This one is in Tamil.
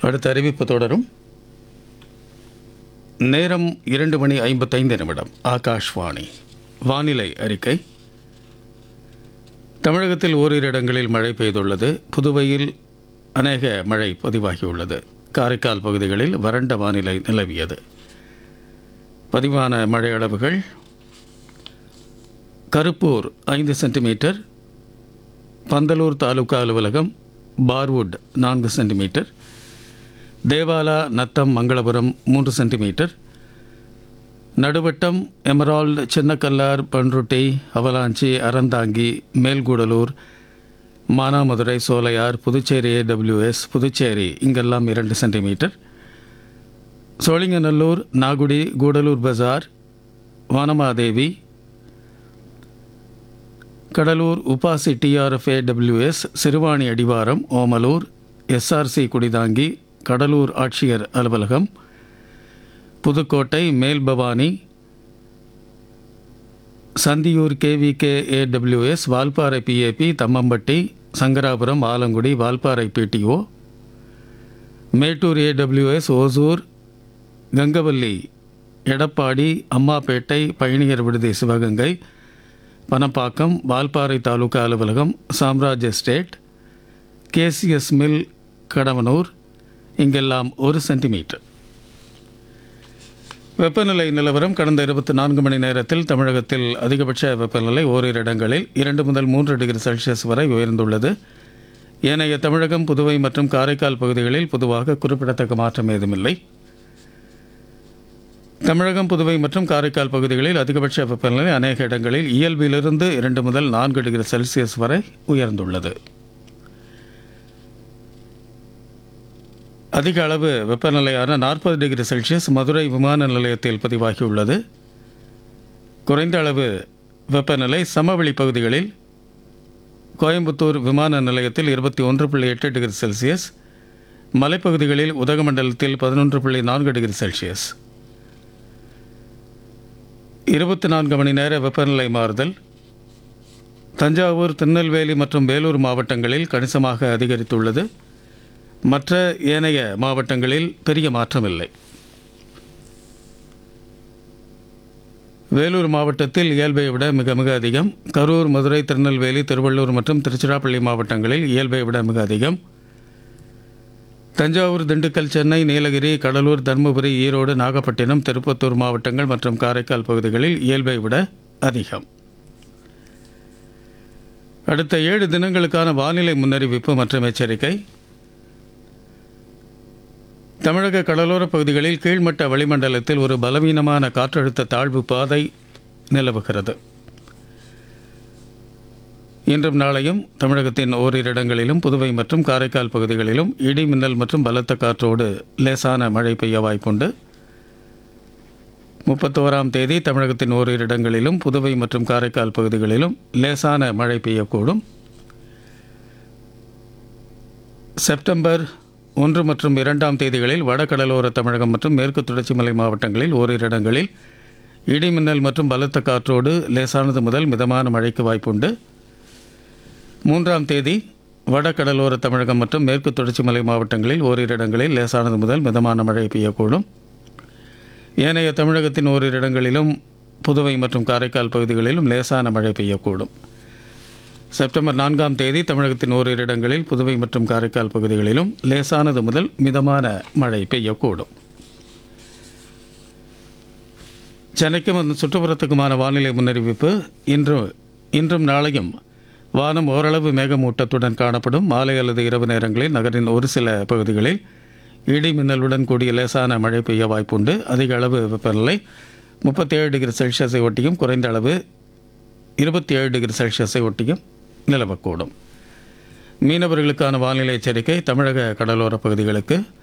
அடுத்த அறிவிப்பு தொடரும். நேரம் 2:55 ஆகாஷ்வாணி. வானிலை அறிக்கை. தமிழகத்தில் ஓரிரு இடங்களில் மழை பெய்துள்ளது. புதுவையில் அநேக மழை பதிவாகியுள்ளது. காரைக்கால் பகுதிகளில் வறண்ட வானிலை நிலவியது. பதிவான மழை அளவுகள்: கருப்பூர் 5 சென்டிமீட்டர், பந்தலூர் தாலுகா அலுவலகம், Barwood 4 centimetre, Devala, Natham, Mangalapuram 3 centimetre, Naduvattam, Emerald, Chinnakallar, Panruti, avalanche, Aranthangi, Melkudalur, Manamadurai, Sholayar, Puducherry AWS, Puducherry இங்கெல்லாம் 2 சென்டிமீட்டர், சோழிங்கநல்லூர், நாகுடி, கூடலூர் பஜார், Vanamadevi, Cuddalore, UPASI TRF AWS, Siruvani அடிவாரம், ஓமலூர், SRC குடிதாங்கி, கடலூர் ஆட்சியர் அலுவலகம், Pudukkottai, Mel Bhavani, Santhiyur KVK AWS, Valparai PAP, Thammampatti, Sankarapuram, Alangudi, Valparai PTO, Mettur AWS, Hosur, Gangavalli, Edappadi, Ammapettai, பயணியர் விடுதி சிவகங்கை, பனப்பாக்கம், வால்பாறை தாலுகா அலுவலகம், Samraj estate, KCS mill, Kadavanur இங்கெல்லாம் 1 சென்டிமீட்டர். வெப்பநிலை நிலவரம். கடந்த 24 மணி நேரத்தில் தமிழகத்தில் அதிகபட்ச வெப்பநிலை ஓரிரு இடங்களில் 2 முதல் 3 டிகிரி செல்சியஸ் வரை உயர்ந்துள்ளது. ஏனைய தமிழகம், புதுவை மற்றும் காரைக்கால் பகுதிகளில் பொதுவாக குறிப்பிடத்தக்க மாற்றம் ஏதுமில்லை. தமிழகம், புதுவை மற்றும் காரைக்கால் பகுதிகளில் அதிகபட்ச வெப்பநிலை அநேக இடங்களில் இயல்பிலிருந்து 2 முதல் 4 டிகிரி செல்சியஸ் வரை உயர்ந்துள்ளது. அதிக அளவு வெப்பநிலையான 40 டிகிரி செல்சியஸ் மதுரை விமான நிலையத்தில் பதிவாகியுள்ளது. குறைந்த அளவு வெப்பநிலை சமவெளி பகுதிகளில் கோயம்புத்தூர் விமான நிலையத்தில் 21.8 டிகிரி செல்சியஸ், மலைப்பகுதிகளில் உதகமண்டலத்தில் 11.4 டிகிரி செல்சியஸ். 24 மணி நேர வெப்பநிலை மாறுதல். தஞ்சாவூர், திருநெல்வேலி மற்றும் வேலூர் மாவட்டங்களில் கணிசமாக அதிகரித்துள்ளது. மற்ற ஏனைய மாவட்டங்களில் பெரிய மாற்றமில்லை. வேலூர் மாவட்டத்தில் இயல்பை விட மிக மிக அதிகம். கரூர், மதுரை, திருநெல்வேலி, திருவள்ளூர் மற்றும் திருச்சிராப்பள்ளி மாவட்டங்களில் இயல்பை விட மிக அதிகம். தஞ்சாவூர், திண்டுக்கல், சென்னை, நீலகிரி, கடலூர், தருமபுரி, ஈரோடு, நாகப்பட்டினம், திருப்பத்தூர் மாவட்டங்கள் மற்றும் காரைக்கால் பகுதிகளில் இயல்பை விட அதிகம். அடுத்த 7 தினங்களுக்கான வானிலை முன்னறிவிப்பு மற்றும் எச்சரிக்கை. தமிழக கடலோரப் பகுதிகளில் கீழ்மட்ட வளிமண்டலத்தில் ஒரு பலவீனமான காற்றழுத்த தாழ்வு பாதை நிலவுகிறது. இன்றும் நாளையும் தமிழகத்தின் ஓரிரு இடங்களிலும் புதுவை மற்றும் காரைக்கால் பகுதிகளிலும் இடி, மின்னல் மற்றும் பலத்த காற்றோடு லேசான மழை பெய்ய வாய்ப்புண்டு. 31ஆம் தேதி தமிழகத்தின் ஓரிரு இடங்களிலும் புதுவை மற்றும் காரைக்கால் பகுதிகளிலும் லேசான மழை பெய்யக்கூடும். செப்டம்பர் 1 மற்றும் 2ஆம் தேதிகளில் வடகடலோர தமிழகம் மற்றும் மேற்கு தொடர்ச்சி மலை மாவட்டங்களில் ஓரிரு இடங்களில் இடி, மின்னல் மற்றும் பலத்த காற்றோடு லேசானது முதல் மிதமான மழைக்கு வாய்ப்புண்டு. 3ஆம் தேதி வடகடலோர தமிழகம் மற்றும் மேற்கு தொடர்ச்சி மலை மாவட்டங்களில் ஓரிரு இடங்களில் லேசானது முதல் மிதமான மழை பெய்யக்கூடும். ஏனைய தமிழகத்தின் ஓரிரு இடங்களிலும் புதுவை மற்றும் காரைக்கால் பகுதிகளிலும் லேசான மழை பெய்யக்கூடும். செப்டம்பர் 4ஆம் தேதி தமிழகத்தின் ஓரிரு இடங்களில் புதுவை மற்றும் காரைக்கால் பகுதிகளிலும் லேசானது முதல் மிதமான மழை பெய்யக்கூடும். சென்னைக்கும் அதன் சுற்றுப்புறத்துக்குமான வானிலை முன்னறிவிப்பு. இன்றும் நாளையும் வானம் ஓரளவு மேகமூட்டத்துடன் காணப்படும். மாலை அல்லது இரவு நேரங்களில் நகரின் ஒரு சில பகுதிகளில் இடி, மின்னலுடன் கூடிய லேசான மழை பெய்ய வாய்ப்புண்டு. அதிக அளவு வெப்பநிலை 37 டிகிரி செல்சியஸை ஒட்டியும் குறைந்த அளவு 27 டிகிரி செல்சியஸை ஒட்டியும் நிலவக்கூடும். மீனவர்களுக்கான வானிலை எச்சரிக்கை. தமிழக கடலோரப் பகுதிகளுக்கு